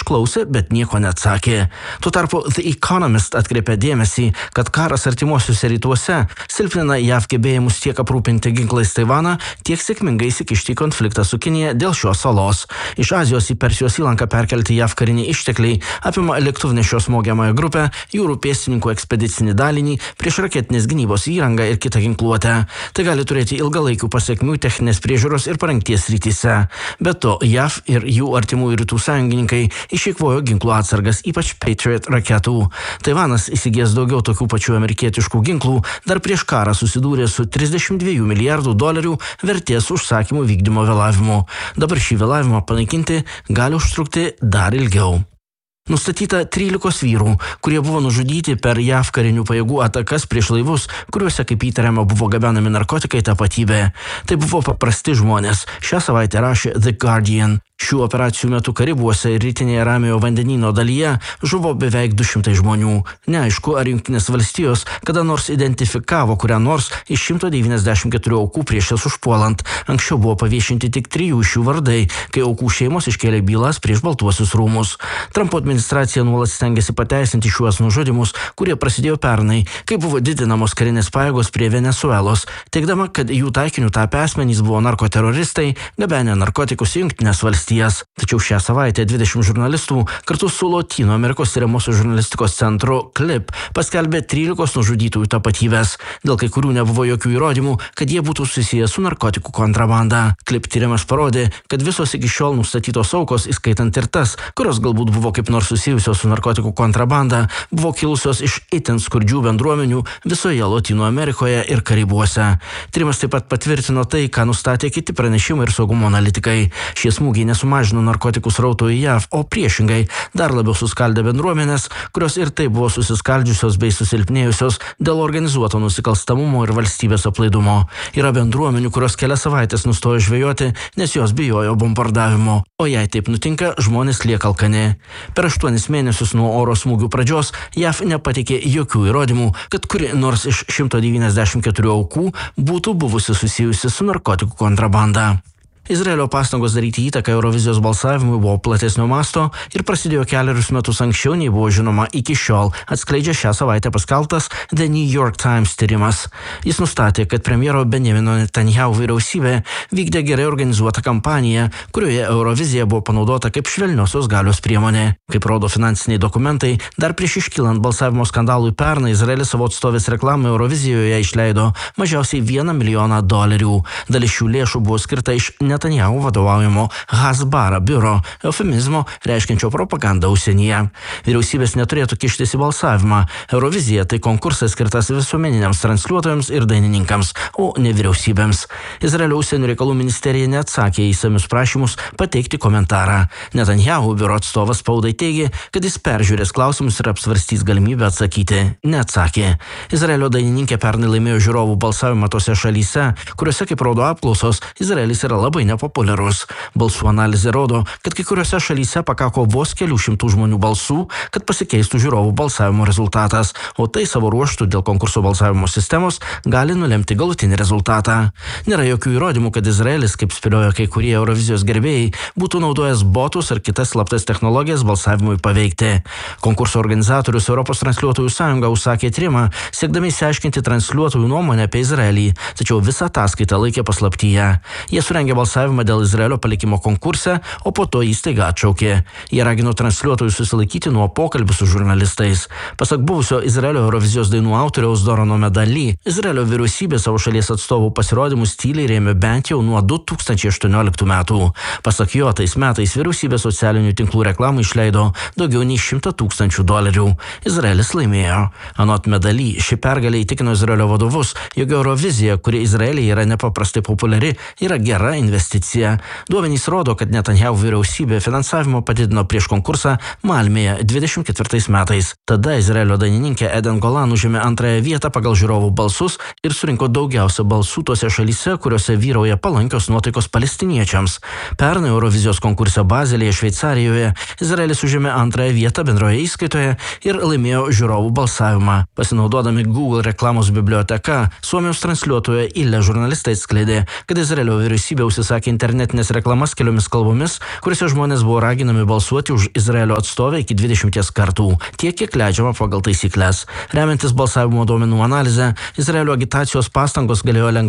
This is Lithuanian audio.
išklausė, bet nieko neatsakė. Tuo tarpu The Economist atkreipė dėmesį, kad karas artimuosiuose rytuose silpnina JAV gebėjimus tiek aprūpinti ginklais Taivaną, tiek sėkmingai įsikišti į konfliktą su Kinija dėl šios salos. Iš Azijos į Persijos įlanką perkelti JAV kariniai ištekliai apima lėktuvnešio smogiamąją grupę, jūrų pėstininkų ekspedicinį dalinį, priešraketinės gynybos įrangą ir kitą ginkluotę. Tai gali turėti ilgalaikių pasiekmių techninės priežiūros ir parengties srityse. Be to, JAV ir jų artimųjų rytų sąjungininkai išeikvojo ginklų atsargas, ypač Patriot raketų. Taivanas įsigės daugiau tokių pačių amerikietiškų ginklų, dar prieš karą susidūrė su $32 milijardų vertės užsakymų vykdymo vėlavimu. Dabar šį vėlavimą panaikinti gali užtrukti dar ilgiau. Nustatyta 13 vyrų, kurie buvo nužudyti per JAV karinių pajėgų atakas prieš laivus, kuriuose, kaip įtariama, buvo gabenami narkotikai, tapatybė. Tai buvo paprasti žmonės. Šią savaitę rašė The Guardian. Šių operacijų metu Karibuose ir rytinėje Ramiojo vandenyno dalyje žuvo beveik 200 žmonių. Neaišku, ar Jungtinės valstijos kada nors identifikavo kurią nors iš 194 aukų prieš jas užpuolant. Anksčiau buvo paviešinti tik 3 iš jų vardai, kai aukų šeimos iškėlė bylas prieš Baltuosius rūmus. Trumpo administracija nuolat stengiasi pateisinti šiuos nužudymus, kurie prasidėjo pernai, kai buvo didinamos karinės pajėgos prie Venesuelos, teigdama, kad jų taikiniu tapę asmenys buvo narkoteroristai, gabenę narkotikus į Jungtinės valstijas. Tačiau šią savaitę 20 žurnalistų kartu su Lotynų Amerikos tyriamosios žurnalistikos centru CLIP paskelbė 13 nužudytųjų tapatybės. Dėl kai kurių nebuvo jokių įrodymų, kad jie būtų susiję su narkotikų kontrabanda. CLIP tyrimas parodė, kad visos iki šiol nustatytos aukos, įskaitant ir tas, kurios galbūt buvo kaip nors susijusios su narkotikų kontrabanda, buvo kilusios iš itin skurdžių bendruomenių visoje Lotynų Amerikoje ir Karibuose. Tyrimas taip pat patvirtino tai, ką nustatė kiti pranešimai ir saugumo analitikai. Šie smūgiai nesumažino narkotikų srautų į JAV, o priešingai dar labiau suskaldė bendruomenės, kurios ir taip buvo susiskaldžiusios bei susilpnėjusios dėl organizuoto nusikalstamumo ir valstybės aplaidumo. Yra bendruomenių, kurios kelias savaitės nustojo žvejoti, nes jos bijojo bombardavimo. O jei taip nutinka, žmonės lieka alkani. Per 8 mėnesius nuo oro smūgių pradžios JAV nepateikė jokių įrodymų, kad kuri nors iš 194 aukų būtų buvusi susijusi su narkotikų kontrabanda. Izraelio pastangos daryti įtaką Eurovizijos balsavimui buvo platesnio masto ir prasidėjo 4 metus anksčiau, nei buvo žinoma iki šiol, atskleidžia šią savaitę paskelbtas The New York Times tyrimas. Jis nustatė, kad premjero Benjamino Netanyahu vyriausybė vykdė gerai organizuotą kampaniją, kurioje Eurovizija buvo panaudota kaip švelniosios galios priemonė. Kaip rodo finansiniai dokumentai, dar prieš iškylant balsavimo skandalui pernai Izraelis savo atstovės reklamą Eurovizijoje išleido mažiausiai $1 milijoną. Dalis šių lėšų buvo skirta iš Netanyahu vadovaujamo Hasbara biuro, eufemizmo reiškiančio propagandą užsienyje. Vyriausybės neturėtų kištis į balsavimą. Eurovizija tai konkursas skirtas visuomeniniams transliuotojams ir dainininkams, o ne vyriausybėms. Izraelio užsienio reikalų ministerija neatsakė į išsamius prašymus pateikti komentarą. Netanyahu biuro atstovas spaudai teigė, kad jis peržiūrės klausimus ir apsvarstys galimybę atsakyti. Neatsakė. Izraelio dainininkė pernai laimėjo žiūrovų balsavimą tose šalyse, kuriuose, kaip rodo apklausos, Izraelis yra labai nepopuliarus. Balsų analizė rodo, kad kai kuriuose šalyse pakako vos kelių šimtų žmonių balsų, kad pasikeistų žiūrovų balsavimo rezultatas, o tai savo ruožtų dėl konkurso balsavimo sistemos gali nulemti galutinį rezultatą. Nėra jokių įrodymų, kad Izraelis, kaip spėliojo kai kurie Eurovizijos gerbėjai, būtų naudojęs botus ar kitas slaptas technologijas balsavimui paveikti. Konkurso organizatorius Europos transliuotojų sąjunga užsakė tyrimą, siekdami išsiaiškinti transliuotojų nuomonę apie Izraelį, tačiau visą ataskaitą laikė paslaptyje. Jie surengė balsavimą dėl Izraelio palikimo konkurse, o po to įstaiga atšaukė. Jie ragino transliuotojus susilaikyti nuo pokalbių su žurnalistais. Pasak buvusio Izraelio Eurovizijos dainų autoriaus Dorano Medali, Izraelio vyriausybė savo šalies atstovų pasirodymus tyliai rėmė bent jau nuo 2018 metų. Pasak jo, tais metais vyriausybė socialinių tinklų reklamą išleido daugiau nei $100 000. Izraelis laimėjo. Anot Medali, ši pergalė įtikino Izraelio vadovus, jog Eurovizija, kuri Izraelyje yra nepaprastai populiari, yra gera investicija. Duomenys rodo, kad Netanyahu vyriausybė finansavimo padidino prieš konkursą Malmėje 24 metais. Tada Izraelio dainininkė Eden Golan užėmė 2 vietą pagal žiūrovų balsus ir surinko daugiausia balsų tose šalyse, kuriuose vyrauja palankios nuotaikos palestiniečiams. Pernai Eurovizijos konkurse Bazelėje, Šveicarijoje, Izraelis užėmė 2 vietą bendroje įskaitoje ir laimėjo žiūrovų balsavimą. Pasinaudodami Google reklamos biblioteka, Suomijos transliuotoje ILE žurnalistai atskleidė, kad Izraelio vyriausybė užsisakė užsisakė internetinės reklamas keliomis kalbomis, kuriuose žmonės buvo raginami balsuoti už Izraelio atstovę iki 20 kartų, tiek kiek leidžiama pagal taisykles. Remiantis balsavimo duomenų analizę, Izraelio agitacijos pastangos galėjo lengvai